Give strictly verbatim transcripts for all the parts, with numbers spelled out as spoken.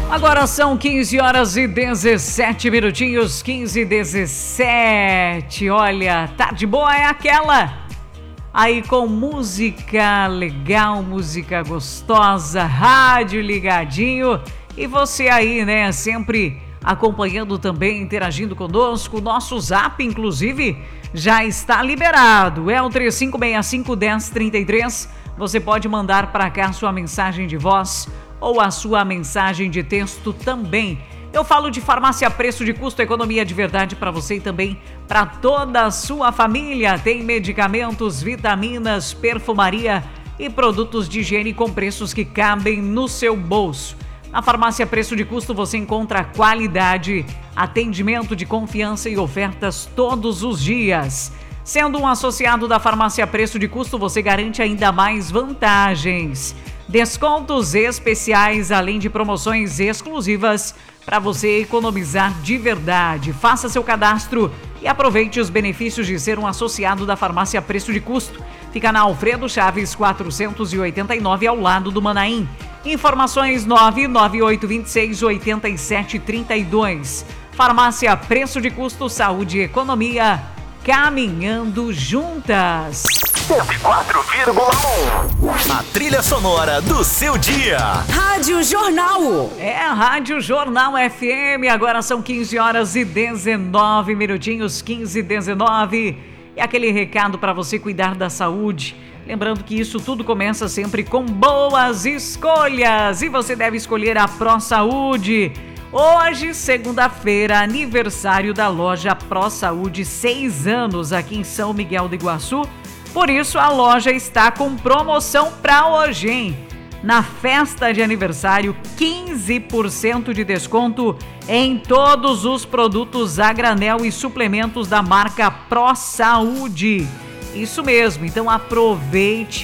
Agora são quinze horas e dezessete minutinhos, quinze e dezessete. Olha, tarde boa é aquela. Aí com música legal, música gostosa, rádio ligadinho. E você aí, né, sempre acompanhando também, interagindo conosco. Nosso zap, inclusive, já está liberado. É o três cinco seis cinco, um zero três três. Você pode mandar para cá sua mensagem de voz ou a sua mensagem de texto também. Eu falo de farmácia preço de custo, economia de verdade para você e também para toda a sua família. Tem medicamentos, vitaminas, perfumaria e produtos de higiene com preços que cabem no seu bolso. Na farmácia preço de custo você encontra qualidade, atendimento de confiança e ofertas todos os dias. Sendo um associado da farmácia preço de custo, você garante ainda mais vantagens. Descontos especiais, além de promoções exclusivas para você economizar de verdade. Faça seu cadastro e aproveite os benefícios de ser um associado da farmácia preço de custo. Fica na Alfredo Chaves quatrocentos e oitenta e nove, ao lado do Manaim. Informações nove nove oito dois seis, oito sete três dois. Farmácia preço de custo, saúde e economia, caminhando juntas. cento e quatro vírgula um. A trilha sonora do seu dia. Rádio Jornal. É a Rádio Jornal F M. Agora são quinze horas e dezenove minutinhos, quinze e dezenove. E aquele recado para você cuidar da saúde. Lembrando que isso tudo começa sempre com boas escolhas. E você deve escolher a ProSaúde. Hoje, segunda-feira, aniversário da loja ProSaúde, seis anos aqui em São Miguel do Iguaçu. Por isso, a loja está com promoção para hoje, hein? Na festa de aniversário, quinze por cento de desconto em todos os produtos a granel e suplementos da marca ProSaúde. Isso mesmo, então aproveite,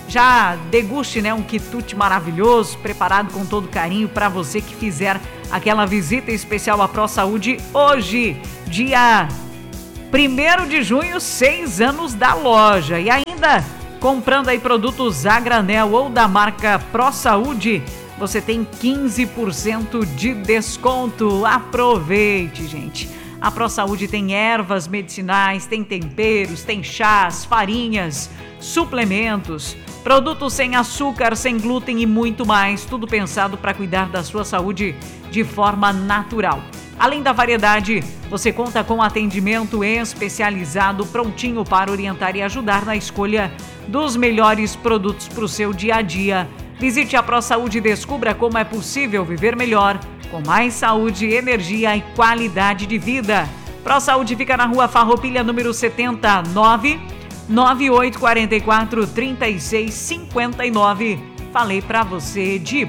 já deguste, né, um quitute maravilhoso, preparado com todo carinho para você que fizer aquela visita especial à ProSaúde hoje, dia primeiro de junho, seis anos da loja. E ainda, comprando aí produtos a granel ou da marca ProSaúde, você tem quinze por cento de desconto. Aproveite, gente. A ProSaúde tem ervas medicinais, tem temperos, tem chás, farinhas, suplementos, produtos sem açúcar, sem glúten e muito mais. Tudo pensado para cuidar da sua saúde de forma natural. Além da variedade, você conta com atendimento especializado, prontinho para orientar e ajudar na escolha dos melhores produtos para o seu dia a dia. Visite a ProSaúde e descubra como é possível viver melhor, com mais saúde, energia e qualidade de vida. ProSaúde fica na Rua Farroupilha, número setenta, nove nove oito quatro quatro, três seis cinco nove. Falei pra você de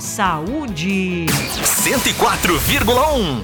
ProSaúde. cento e quatro vírgula um.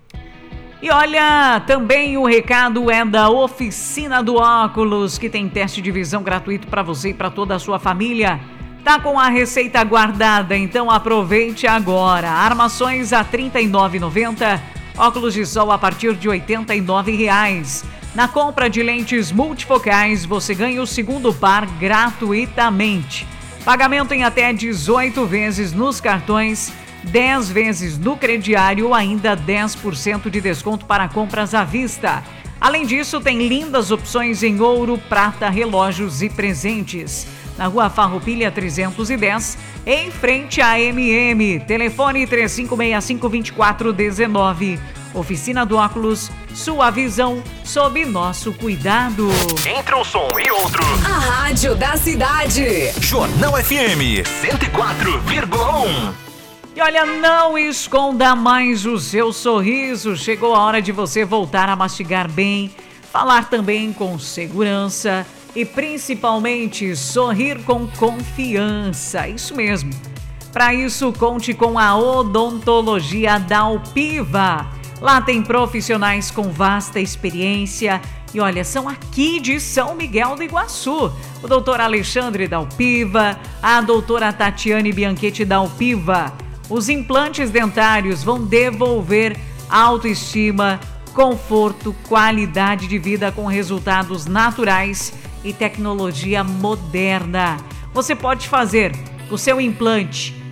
E olha, também o recado é da Oficina do Óculos, que tem teste de visão gratuito para você e para toda a sua família. Tá com a receita guardada, então aproveite agora. Armações a trinta e nove reais e noventa centavos, óculos de sol a partir de oitenta e nove reais. Na compra de lentes multifocais, você ganha o segundo par gratuitamente. Pagamento em até dezoito vezes nos cartões, dez vezes no crediário ou ainda dez por cento de desconto para compras à vista. Além disso, tem lindas opções em ouro, prata, relógios e presentes. Na Rua Farroupilha trezentos e dez, em frente à M M. Telefone três cinco seis cinco, dois quatro um nove. Oficina do Óculos, sua visão sob nosso cuidado. Entre um som e outro, A rádio da cidade. Jornal F M cento e quatro vírgula um. E olha, não esconda mais o seu sorriso. Chegou a hora de você voltar a mastigar bem, falar também com segurança e principalmente sorrir com confiança. Isso mesmo. Para isso, conte com a odontologia da Alpiva. Lá tem profissionais com vasta experiência e olha, são aqui de São Miguel do Iguaçu. O doutor Alexandre da Alpiva, a doutora Tatiane Bianchetti da Alpiva. Os implantes dentários vão devolver autoestima, conforto, qualidade de vida com resultados naturais e tecnologia moderna. Você pode fazer o seu implante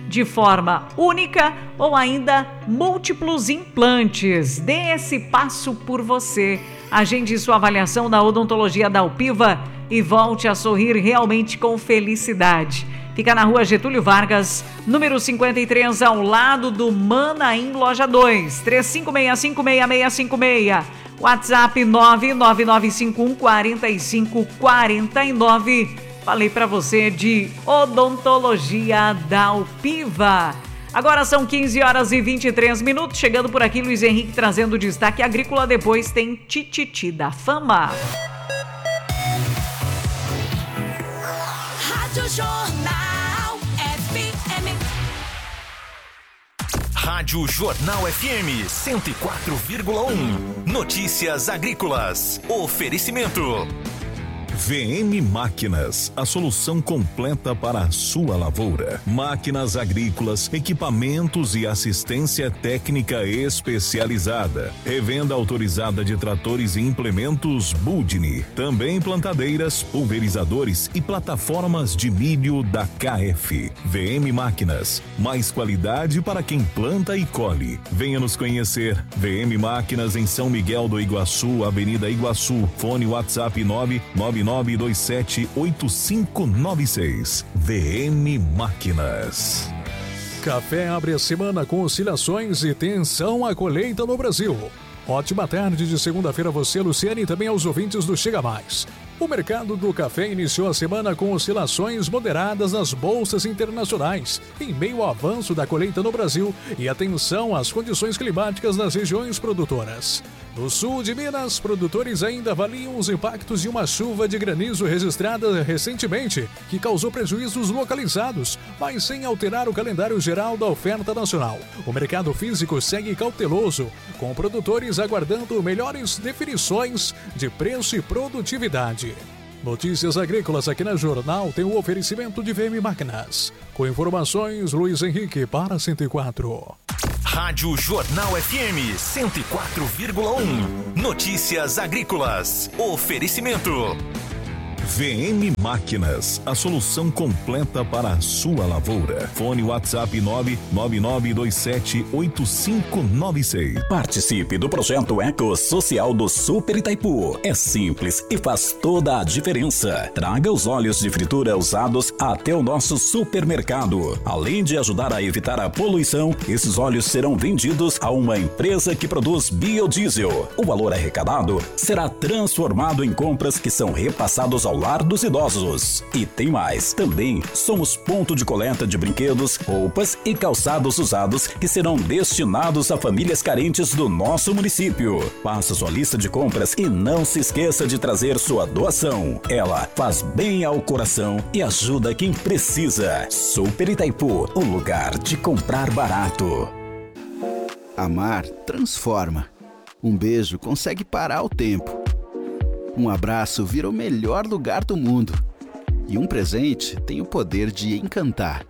de forma única ou ainda múltiplos implantes. Dê esse passo por você. Agende sua avaliação na odontologia da Alpiva e volte a sorrir realmente com felicidade. Fica na rua Getúlio Vargas, número cinquenta e três, ao lado do Manaim Loja dois, três cinco seis cinco seis seis cinco seis. WhatsApp nove nove nove cinco um quatro cinco quatro nove. Falei para você de odontologia da Alpiva. Agora são quinze horas e vinte e três minutos. Chegando por aqui, Luiz Henrique trazendo o destaque agrícola. Depois tem Tititi da Fama. Rádio Jornal F M. Rádio Jornal F M cento e quatro vírgula um. Notícias agrícolas. Oferecimento. V M Máquinas, a solução completa para a sua lavoura. Máquinas agrícolas, equipamentos e assistência técnica especializada. Revenda autorizada de tratores e implementos Budni. Também plantadeiras, pulverizadores e plataformas de milho da K F. V M Máquinas, mais qualidade para quem planta e colhe. Venha nos conhecer. V M Máquinas em São Miguel do Iguaçu, Avenida Iguaçu. Fone WhatsApp nove nove nove dois sete oito cinco nove seis. V M Máquinas. Café abre a semana com oscilações e tensão à colheita no Brasil. Ótima tarde de segunda-feira a você, Luciane, e também aos ouvintes do Chega Mais. O mercado do café iniciou a semana com oscilações moderadas nas bolsas internacionais, em meio ao avanço da colheita no Brasil e atenção às condições climáticas nas regiões produtoras. No sul de Minas, produtores ainda avaliam os impactos de uma chuva de granizo registrada recentemente, que causou prejuízos localizados, mas sem alterar o calendário geral da oferta nacional. O mercado físico segue cauteloso, com produtores aguardando melhores definições de preço e produtividade. Notícias agrícolas aqui na Jornal tem o oferecimento de V M Máquinas. Com informações, Luiz Henrique para cento e quatro. Rádio Jornal F M cento e quatro vírgula um. Notícias agrícolas. Oferecimento. V M Máquinas, a solução completa para a sua lavoura. Fone WhatsApp nove nove nove dois sete oito cinco nove seis. Participe do projeto Eco Social do Super Itaipu. É simples e faz toda a diferença. Traga os óleos de fritura usados até o nosso supermercado. Além de ajudar a evitar a poluição, esses óleos serão vendidos a uma empresa que produz biodiesel. O valor arrecadado será transformado em compras que são repassados ao lar dos idosos. E tem mais, também somos ponto de coleta de brinquedos, roupas e calçados usados que serão destinados a famílias carentes do nosso município. Faça sua lista de compras e não se esqueça de trazer sua doação. Ela faz bem ao coração e ajuda quem precisa. Super Itaipu, o lugar de comprar barato. Amar transforma. Um beijo consegue parar o tempo. Um abraço vira o melhor lugar do mundo. E um presente tem o poder de encantar.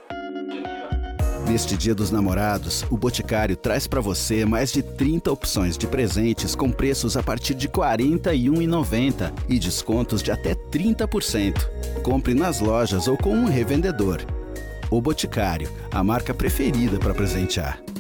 Neste Dia dos Namorados, o Boticário traz para você mais de trinta opções de presentes com preços a partir de quarenta e um reais e noventa centavos e descontos de até trinta por cento. Compre nas lojas ou com um revendedor. O Boticário, a marca preferida para presentear.